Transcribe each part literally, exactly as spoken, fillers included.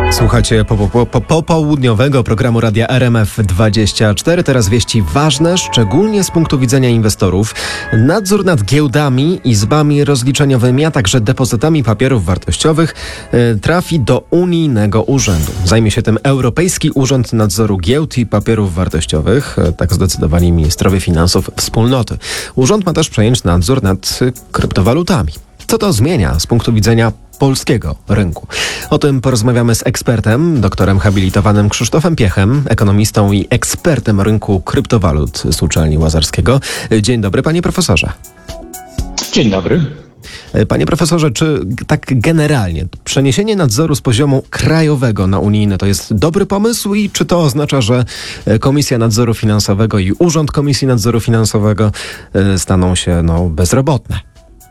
Słuchacie po, po, po, popołudniowego programu Radia R M F dwadzieścia cztery. Teraz wieści ważne, szczególnie z punktu widzenia inwestorów. Nadzór nad giełdami, izbami rozliczeniowymi, a także depozytami papierów wartościowych y, trafi do unijnego urzędu. Zajmie się tym Europejski Urząd Nadzoru Giełd i Papierów Wartościowych. Y, tak zdecydowali ministrowie finansów wspólnoty. Urząd ma też przejąć nadzór nad y, kryptowalutami. Co to zmienia z punktu widzenia polskiego rynku? O tym porozmawiamy z ekspertem, doktorem habilitowanym Krzysztofem Piechem, ekonomistą i ekspertem rynku kryptowalut z Uczelni Łazarskiego. Dzień dobry, panie profesorze. Dzień dobry. Panie profesorze, czy tak generalnie przeniesienie nadzoru z poziomu krajowego na unijny to jest dobry pomysł i czy to oznacza, że Komisja Nadzoru Finansowego i Urząd Komisji Nadzoru Finansowego staną się no, bezrobotne?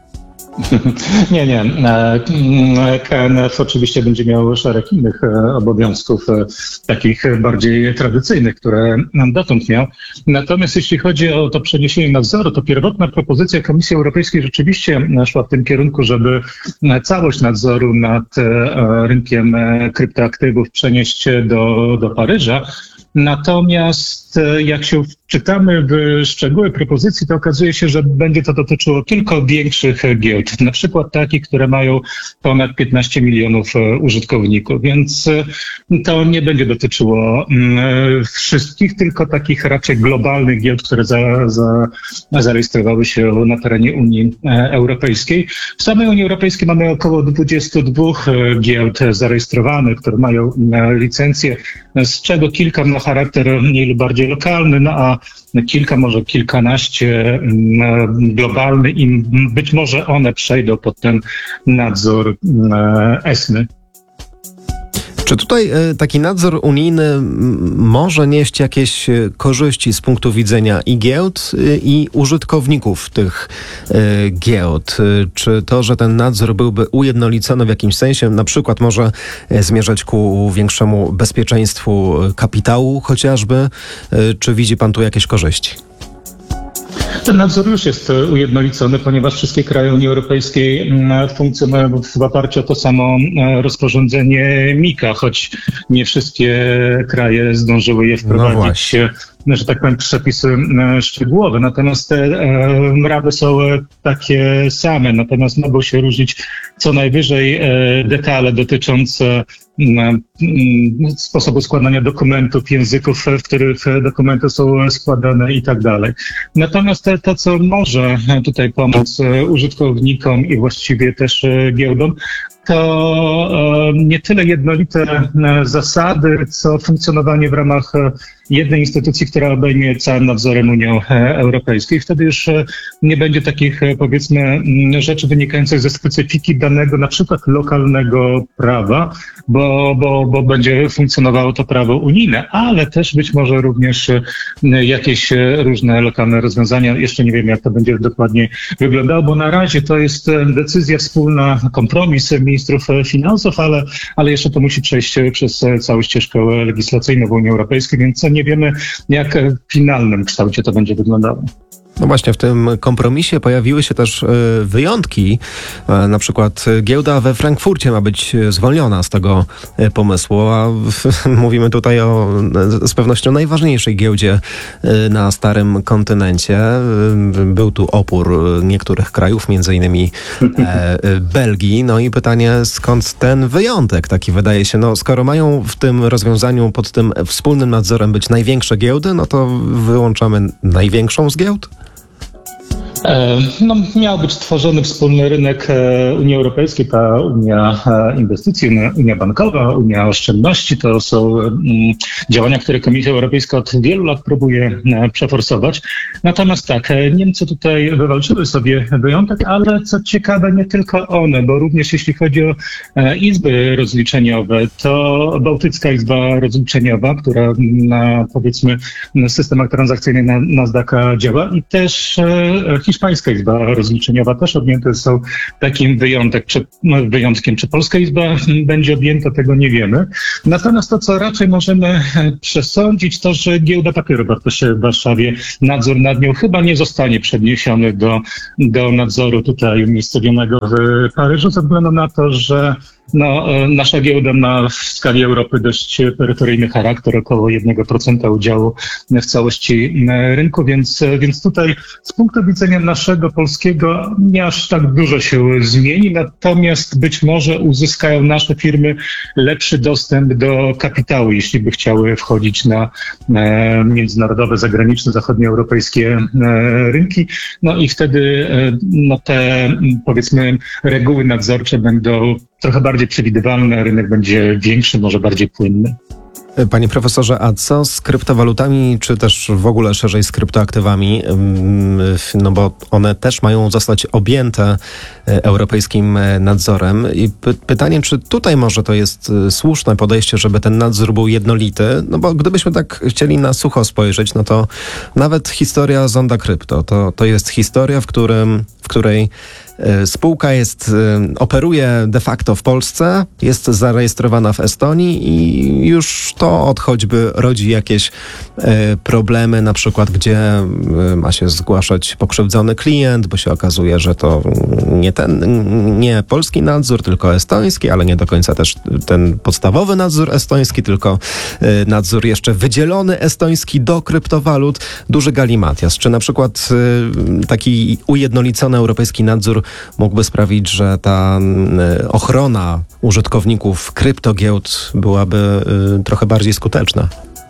Nie, nie. K N F oczywiście będzie miał szereg innych obowiązków, takich bardziej tradycyjnych, które dotąd miał. Natomiast jeśli chodzi o to przeniesienie nadzoru, to pierwotna propozycja Komisji Europejskiej rzeczywiście szła w tym kierunku, żeby całość nadzoru nad rynkiem kryptoaktywów przenieść do, do Paryża. Natomiast jak się wczytamy w szczegóły propozycji, to okazuje się, że będzie to dotyczyło tylko większych giełd, na przykład takich, które mają ponad piętnaście milionów użytkowników, więc to nie będzie dotyczyło wszystkich, tylko takich raczej globalnych giełd, które za, za, zarejestrowały się na terenie Unii Europejskiej. W samej Unii Europejskiej mamy około dwadzieścia dwa giełd zarejestrowanych, które mają licencje, z czego kilka ma charakter mniej lub bardziej lokalny, no a kilka, może kilkanaście globalny i być może one przejdą pod ten nadzór ESMY. Czy tutaj taki nadzór unijny może nieść jakieś korzyści z punktu widzenia i giełd, i użytkowników tych giełd? Czy to, że ten nadzór byłby ujednolicony w jakimś sensie, na przykład może zmierzać ku większemu bezpieczeństwu kapitału chociażby? Czy widzi pan tu jakieś korzyści? Ten nadzór już jest ujednolicony, ponieważ wszystkie kraje Unii Europejskiej funkcjonują w oparciu o to samo rozporządzenie MiCA, choć nie wszystkie kraje zdążyły je wprowadzić, no że tak powiem, przepisy szczegółowe. Natomiast te ramy są takie same, natomiast mogą się różnić co najwyżej detale dotyczące sposobu składania dokumentów, języków, w których dokumenty są składane i tak dalej. Natomiast to, co może tutaj pomóc użytkownikom i właściwie też giełdom, to nie tyle jednolite zasady, co funkcjonowanie w ramach jednej instytucji, która obejmie całym nadzorem Unią Europejską. Wtedy już nie będzie takich, powiedzmy, rzeczy wynikających ze specyfiki danego, na przykład lokalnego prawa, bo, bo, bo będzie funkcjonowało to prawo unijne, ale też być może również jakieś różne lokalne rozwiązania. Jeszcze nie wiem, jak to będzie dokładnie wyglądało, bo na razie to jest decyzja wspólna, kompromis ministrów finansów, ale, ale jeszcze to musi przejść przez całą ścieżkę legislacyjną w Unii Europejskiej, więc nie wiemy, jak w finalnym kształcie to będzie wyglądało. No właśnie, w tym kompromisie pojawiły się też wyjątki. Na przykład giełda we Frankfurcie ma być zwolniona z tego pomysłu, a mówimy tutaj o z pewnością najważniejszej giełdzie na starym kontynencie. Był tu opór niektórych krajów, między innymi Belgii. No i pytanie, skąd ten wyjątek taki wydaje się? No skoro mają w tym rozwiązaniu pod tym wspólnym nadzorem być największe giełdy, no to wyłączamy największą z giełd? No, miał być tworzony wspólny rynek Unii Europejskiej, ta Unia Inwestycji, Unia Bankowa, Unia Oszczędności. To są działania, które Komisja Europejska od wielu lat próbuje przeforsować. Natomiast tak, Niemcy tutaj wywalczyły sobie wyjątek, ale co ciekawe, nie tylko one, bo również jeśli chodzi o izby rozliczeniowe, to Bałtycka Izba Rozliczeniowa, która na, powiedzmy, systemach transakcyjnych na Nasdaqa działa, i też Hiszpańska Izba Rozliczeniowa też objęte są takim wyjątek, czy, no, wyjątkiem. Czy Polska Izba będzie objęta, tego nie wiemy. Natomiast to, co raczej możemy przesądzić, to, że Giełda Papierów Wartościowych w Warszawie, nadzór nad nią chyba nie zostanie przeniesiony do, do nadzoru tutaj umiejscowionego w Paryżu, ze względu na to, że No, nasza giełda ma w skali Europy dość peryferyjny charakter, około jeden procent udziału w całości rynku, więc, więc tutaj z punktu widzenia naszego polskiego nie aż tak dużo się zmieni, natomiast być może uzyskają nasze firmy lepszy dostęp do kapitału, jeśli by chciały wchodzić na międzynarodowe, zagraniczne, zachodnioeuropejskie rynki. No i wtedy no, te, powiedzmy, reguły nadzorcze będą trochę bardziej przewidywalne, rynek będzie większy, może bardziej płynny. Panie profesorze, a co z kryptowalutami, czy też w ogóle szerzej z kryptoaktywami? No bo one też mają zostać objęte europejskim nadzorem. I py- pytanie, czy tutaj może to jest słuszne podejście, żeby ten nadzór był jednolity? No bo gdybyśmy tak chcieli na sucho spojrzeć, no to nawet historia Zonda Krypto, to, to jest historia, w, którym, w której spółka jest, operuje de facto w Polsce, jest zarejestrowana w Estonii i już to od choćby rodzi jakieś problemy, na przykład gdzie ma się zgłaszać pokrzywdzony klient, bo się okazuje, że to nie ten, nie polski nadzór, tylko estoński, ale nie do końca też ten podstawowy nadzór estoński, tylko nadzór jeszcze wydzielony estoński do kryptowalut. Duży galimatias. Czy na przykład taki ujednolicony europejski nadzór mógłby sprawić, że ta ochrona użytkowników kryptogiełd byłaby trochę bardziej skuteczna?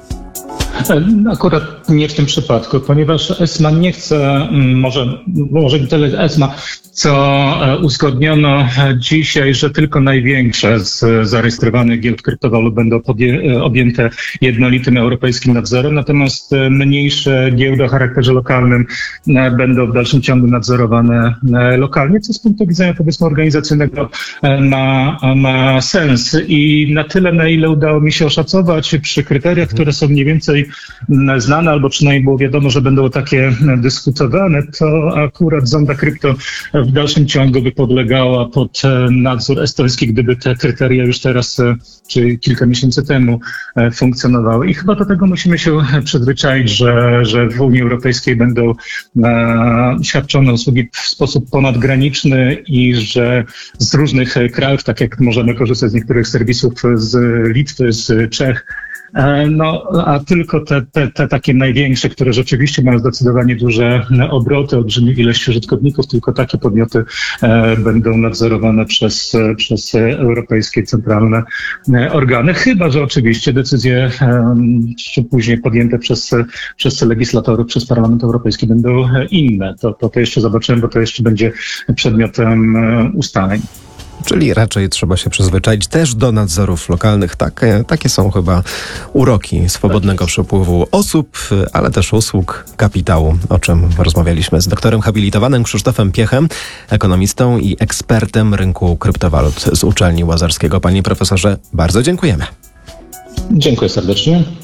Akurat nie w tym przypadku, ponieważ ESMA nie chce, może, może nie tyle ESMA, co uzgodniono dzisiaj, że tylko największe z zarejestrowanych giełd kryptowalut będą podje- objęte jednolitym europejskim nadzorem, natomiast mniejsze giełdy o charakterze lokalnym będą w dalszym ciągu nadzorowane lokalnie, co z punktu widzenia, powiedzmy, organizacyjnego ma, ma sens. I na tyle, na ile udało mi się oszacować przy kryteriach, które są mniej więcej znane, albo przynajmniej było wiadomo, że będą takie dyskutowane, to akurat Zonda Krypto w dalszym ciągu by podlegała pod nadzór estoński, gdyby te kryteria już teraz, czy kilka miesięcy temu funkcjonowały. I chyba do tego musimy się przyzwyczaić, że, że w Unii Europejskiej będą e, świadczone usługi w sposób ponadgraniczny i że z różnych krajów, tak jak możemy korzystać z niektórych serwisów z Litwy, z Czech, no, a tylko te, te, te takie największe, które rzeczywiście mają zdecydowanie duże obroty, olbrzymią ilość użytkowników, tylko takie podmioty e, będą nadzorowane przez, przez europejskie centralne organy, chyba że oczywiście decyzje e, później podjęte przez, przez legislatorów, przez Parlament Europejski będą inne. To, to, to jeszcze zobaczymy, bo to jeszcze będzie przedmiotem ustaleń. Czyli raczej trzeba się przyzwyczaić też do nadzorów lokalnych. Takie, takie są chyba uroki swobodnego przepływu osób, ale też usług, kapitału, o czym rozmawialiśmy z doktorem habilitowanym Krzysztofem Piechem, ekonomistą i ekspertem rynku kryptowalut z Uczelni Łazarskiego. Panie profesorze, bardzo dziękujemy. Dziękuję serdecznie.